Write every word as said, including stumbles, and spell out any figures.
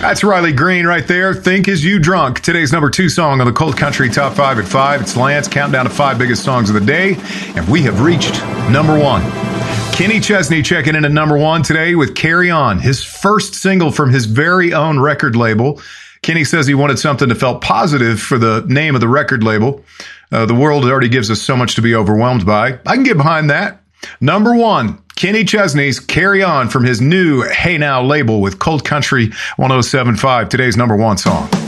That's Riley Green right there. Think Is You Drunk. Today's number two song on the Cold Country Top five at five. It's Lance, countdown to five biggest songs of the day. And we have reached number one. Kenny Chesney checking in at number one today with Carry On, his first single from his very own record label. Kenny says he wanted something that felt positive for the name of the record label. Uh, the world already gives us so much to be overwhelmed by. I can get behind that. Number one, Kenny Chesney's Carry On from his new Hey Now label with Cold Country one oh seven point five, today's number one song.